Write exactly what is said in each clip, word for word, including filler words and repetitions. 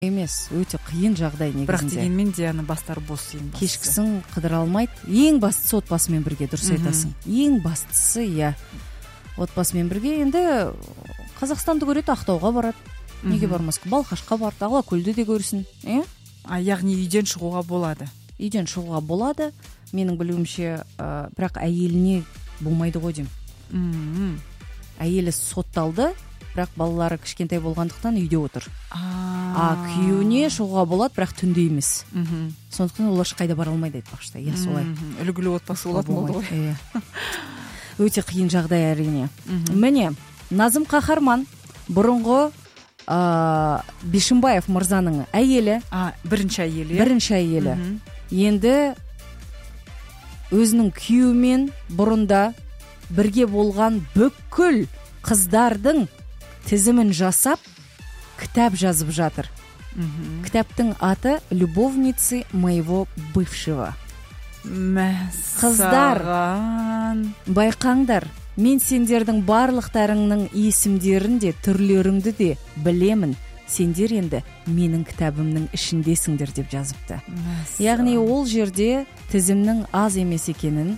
емес, өте қиын жағдай негізінде. Бірақ дегенмен Диана бастары бос ең бастысы. Кешкісін қыдыра алмайды. Ең бастысы отбасымен бірге, дұрыс айтасың. Ең бастысы, иә, отбасымен бірге. Енді Қазақстанды көреді, Ақтауға барады. Неге бармасқа? Балқашқа барды, Алакөлді де көрсін. Е? А, яғни үйден шығуға болады. Үйден шығуға болады. Менің білуімше, ә, бірақ әйеліне болмайды ғой деймін. Әйелі сотталды, бірақ балалары кішкентай болғандықтан үйде отыр. А күйеуіне шығуға болады, бірақ түнде емес. Сондықтан олар ешқайда бара алмайды айтпақшы. Иә, солай. Үлгілі отбасы болатын болды ғой. Өте қиын жағдай әрине. Міне, Назым Қаһарман бұрынғы Бишімбаев мырзаның әйелі, бірінші әйелі. Бірінші әйелі. Енді өзінің күйеуімен бұрында бірге болған бүкіл қыздардың тізімін жасап, кітап жазып жатыр. Кітаптың аты «Любовницы моего бывшего». Қыздар, байқаңдар, мен сендердің барлықтарыңның есімдерін де, түрлеріңді де білемін. Сендер енді менің кітабымның ішіндесіңдер деп жазыпты. Яғни ол жерде тізімнің аз емес екенін,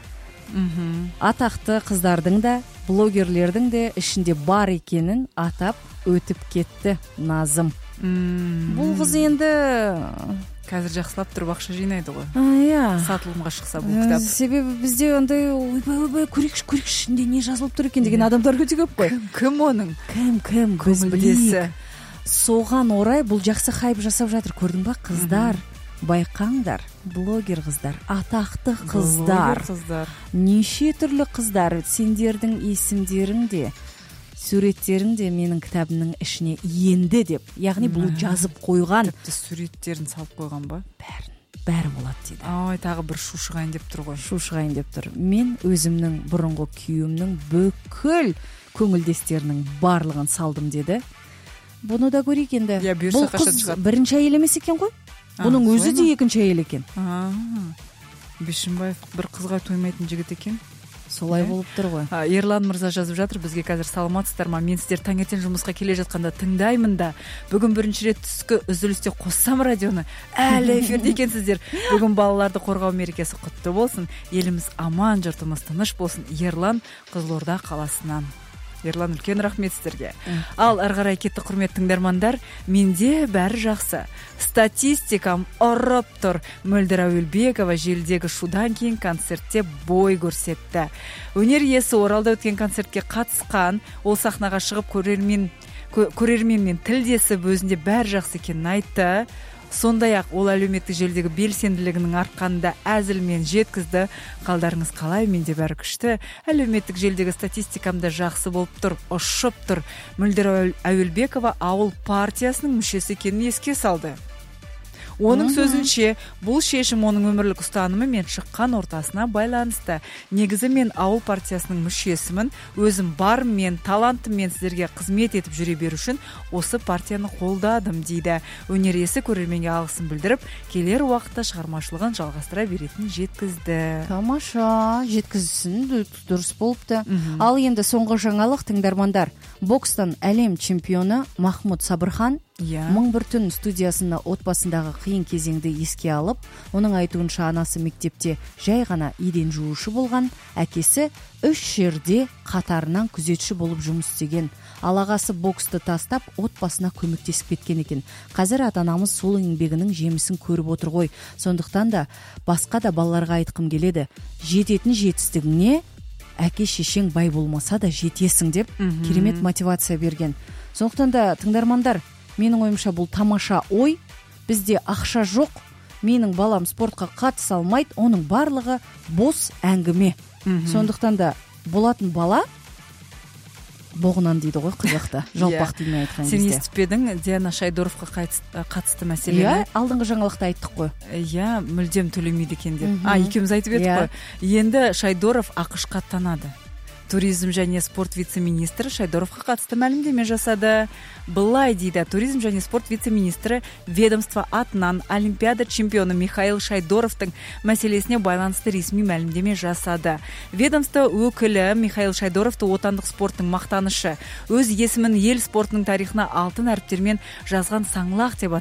атақты қыздардың да, блогерлердің де ішінде бар екенін атап өтіп кетті Назым. Бұл қыз енді қазір жақсылап тұрып ақша жинайды ғой. Иә. Сатылымға шықса бұл кітап. Себебі бізде ондай ойбай-ойбай көрейікші, көрейікші ішінде не жазылып тұр екен деген адамдар өте көп қой. Кім оның? Кім, кім? Біз білейік. Соған орай бұл жақсы хайп жасап жатыр. Көрдің ба, қыздар? Байқаңдар, блогер қыздар, атақты қыздар, неше түрлі қыздар, сендердің есімдерің де, суреттерің де менің кітабымның ішіне енді деп, яғни бұл жазып қойған. Тіпті суреттерін салып қойған ба? Бәрін, бәрі болады дейді. Ой, тағы бір шу шығайын деп тұр ғой. Шу шығайын деп тұр. Мен өзімнің бұрынғы күйеуімнің бүкіл көңілдестерінің барлығын салдым деді. Бұны да көрейік енді. Бұл қыз бірінші әйел емес екен ғой? Бұның өзі де екінші әйел екен. Бишімбаев бір қызға тоймайтын жігіт екен. Солай болып тұр ғой. Ерлан мырза жазып жатыр бізге қазір: саламатсыздар ма? Мен сіздер таңертең жұмысқа келе жатқанда тыңдаймын да. Бүгін бірінші рет түскі үзілісте қоссам радионы. Әлі эфирде екенсіздер. Бүгін балаларды қорғау мерекесі құтты болсын. Еліміз аман, жұртымыз тыныш болсын. Ерлан, Қызылорда қаласынан. Ерлан, үлкен рахмет сіздерге. Ал ары қарай кетті құрметті тыңдармандар. Менде бәрі жақсы. Статистикам ұрып тұр. Мөлдір Әуелбекова желдегі шудан кейін концертте бой көрсетті. Өнер иесі Оралда өткен концертке қатысқан. Ол сахнаға шығып көрермен көрерменмен тілдесіп өзінде бәрі жақсы екенін айтты. Сондай-ақ ол әлеуметтік желдегі белсенділігінің артқанында әзілмен жеткізді. Қалдарыңыз қалай? Менде бәрі күшті. Әлеуметтік желдегі статистикамда жақсы болып тұр, ұшып тұр. Мөлдір Әуелбекова ауыл партиясының мүшесі екенін еске салды. Оның сөзінше, бұл шешім оның өмірлік ұстанымы мен шыққан ортасына байланысты. Негізі мен ауыл партиясының мүшесімін, өзім барым мен талантым мен сіздерге қызмет етіп жүре беру үшін осы партияны қолдадым дейді. Өнер иесі көрерменге алғысын білдіріп, келер уақытта шығармашылығын жалғастыра беретінін жеткізді. Тамаша, жеткізсін, дұрыс болыпты. Ал енді соңғы жаңалық тыңдармандар. Бокстан әлем чемпионы Махмуд Сабырхан мың бір түн студиясына отбасындағы қиын кезеңді еске алып, оның айтуынша анасы мектепте жай ғана еден жуушы болған, әкесі үш жерде қатарынан күзетші болып жұмыс істеген. Ал ағасы боксты тастап отбасына көмектесіп кеткен екен. Қазір ата-анамыз сол еңбегінің жемісін көріп отыр ғой. Сондықтан да басқа да балаларға айтқым келеді. Жететін жетістігіңе әке шешең бай болмаса да жетесің деп керемет мотивация берген. Сондықтан да тыңдармандар, менің ойымша бұл тамаша ой. Бізде ақша жоқ, менің балам спортқа қатыса алмайды, оның барлығы бос әңгіме. Сондықтан да болатын бала боғынан дейді ғой қазақта, жалпақ тілмен айтқан кезде. Сен естіп едің Диана Шайдоровқа қатысты мәселені? Иә, алдыңғы жаңалықта айттық қой. Иә, мүлдем төлемейді екен деп. А, екеуміз айтып едік қой. Енді Шайдоров ақш-қа аттанады. туризм және спорт вице-министрі Шайдоровқа қатысты мәлімдеме жасады. Былай дейді, туризм және спорт вице-министрі ведомство атынан Олимпиада чемпионы Михаил Шайдоровтың мәселесіне байланысты ресми мәлімдеме жасады. Ведомство өкілі Михаил Шайдоровты отандық спорттың мақтанышы, өз есімін ел спортының тарихына алтын әріптермен жазған саңлақ деп